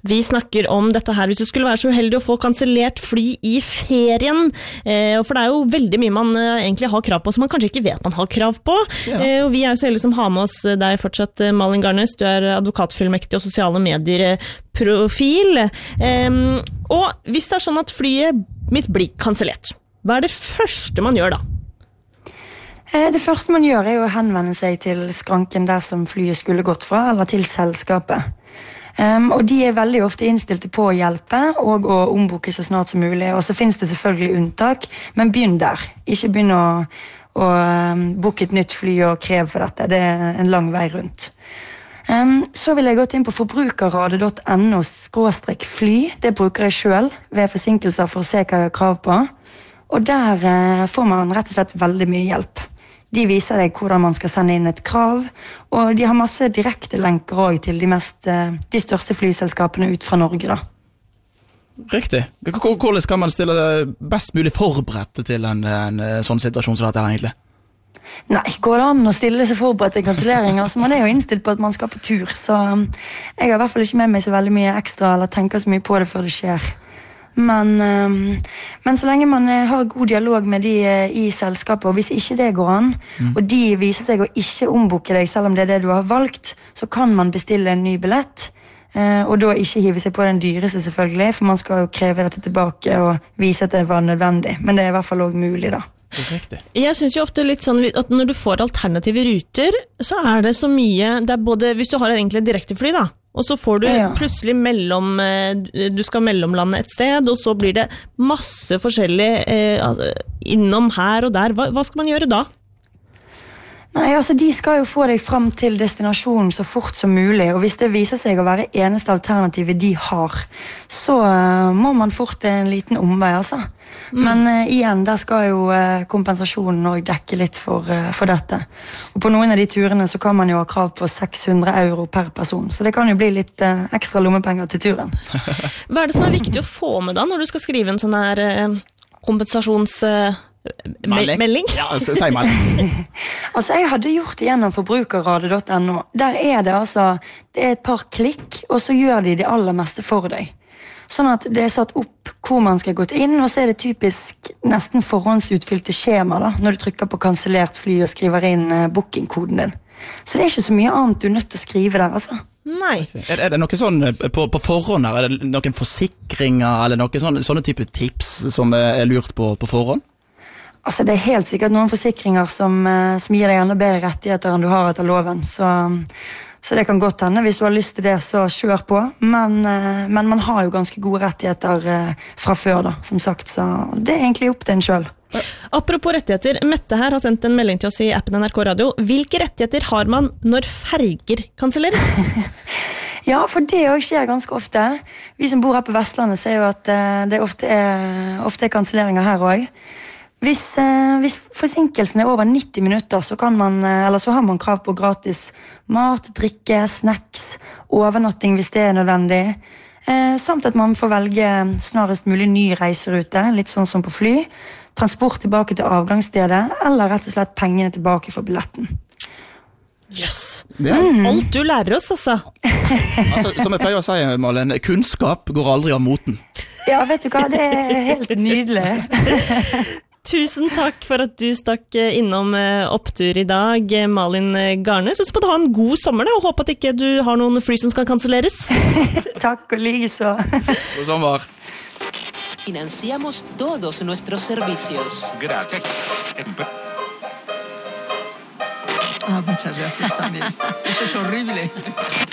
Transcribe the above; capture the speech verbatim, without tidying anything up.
Vi snakker om dette her hvis du skulle være så uheldig å få kansellert fly i ferien, eh, for det er jo veldig mye man eh, egentlig har krav på som man kanskje ikke vet man har krav på, ja. eh, og vi er jo så heldige som har med oss deg fortsatt, Malin Garnes, du er advokatfullmektig og sosiale medier profil, eh, og hvis det er sånn at flyet mitt blir kansellert, hva er det første man gjør da? Det første man gjør er å henvende seg til skranken der som flyet skulle gått fra, eller til selskapet. Um, og de er veldig ofte innstilte på å hjelpe og å omboke så snart som mulig. Og så finnes det selvfølgelig unntak, men begynn der. Ikke begynn å, å um, booke et nytt fly og kreve for dette. Det er en lang vei rundt. Um, så vil jeg gå inn på forbrukerradet punktum no skråstrek fly. Det bruker jeg selv ved forsinkelser for å se hva jeg har krav på. Og der uh, får man rett og slett veldig mye hjelp. De viser deg hvordan man skal sende inn et krav, og de har masse direkte lenker også til de, mest, de største flyselskapene ut fra Norge. Da. Riktig. Hvordan skal man stille best mulig forberedt til en, en sånn situasjon som dette her egentlig? Nei, går det an å stille seg forberedt til kansellering? Altså, man er jo innstilt på at man skal på tur, så jeg har i hvert fall ikke med meg så veldig mye ekstra, eller tenker så mye på det før det skjer. Men, um, men så lenge man uh, har god dialog med de uh, i selskapet, og hvis ikke det går an, mm. og de viser seg å ikke omboke deg selv om det er det du har valgt, så kan man bestille en ny billett, uh, og da ikke hive seg på den dyreste selvfølgelig, for man skal jo kreve dette tilbake og vise at det var nødvendig. Men det er i hvert fall også mulig da. Jeg synes jo ofte litt sånn at når du får alternative ruter, så er det så mye, det er både, hvis du har egentlig direkte fly da, og så får du ja. plutselig mellom, du skal mellomlande et sted, og så blir det masse forskjellig eh, innom her og der. Hva, hva skal man gjøre da? Nei, altså de skal jo få deg frem til destinasjonen så fort som mulig, og hvis det viser seg å være eneste alternativet de har, så uh, må man fort en liten omvei, altså. Mm. Men uh, igjen, der skal jo uh, kompensasjonen også dekke litt for, uh, for dette. Og på noen av de turene så kan man jo ha krav på seks hundre euro per person, så det kan jo bli litt uh, ekstra lommepenger til turen. Hva er det som er viktig å få med da, når du skal skrive en sånn her uh, kompensasjons... Uh melding? Ja, si melding. Altså, jeg hadde gjort det gjennom forbrukerradet punktum no. Der er det altså, det er et par klikk, og så gjør de det aller meste for deg. Sånn at det er satt opp hvor man skal gå inn, og så er det typisk nesten forhåndsutfylte skjema da, når du trykker på kansellert fly og skriver inn uh, bookingkoden din. Så det er ikke så mye annet du er nødt til å skrive der, altså. Nei. Er, er det noe sånn på, på forhånd her? Er det noen forsikringer, eller noen sånne, sånne type tips som er lurt på, på forhånd? Altså, det er helt sikkert noen forsikringer som, som gir deg enda bedre rettigheter enn du har etter loven, så, så det kan godt hende. Hvis du har lyst til det, så kjør på. Men, men man har jo ganske gode rettigheter fra før, da, som sagt, så det er egentlig opp til en selv. Apropos rettigheter, Mette her har sendt en melding til oss i appen N R K Radio. Hvilke rettigheter har man når ferger kanselleres? Ja, for det også skjer ganske ofte. Vi som bor her på Vestlandet ser jo at det ofte er, ofte er kanselleringer her også. Hvis, eh, hvis forsinkelsen er over nitti minutter, så, kan man, eller så har man krav på gratis mat, drikke, snacks, overnatting hvis det er nødvendig. Eh, samt at man får velge snarest mulig ny reiserute, litt sånn som på fly, transport tilbake til avgangsstedet, eller rett og slett pengene tilbake for billetten. Yes. Mm. Alt du lærer oss, altså. altså. Som jeg pleier å si, Malin, kunnskap går aldri av moten. Ja, vet du hva, det er helt nydelig. Tusen takk for at du stakk innom opptur i dag, Malin Garnes. Så må du ha en god sommer da, og håper at ikke du har noen fly som skal kanselleres. Takk og like så. God sommer. Financiamos todos nuestros servicios. Gratis. Ah, muchas gracias también. Eso es horrible.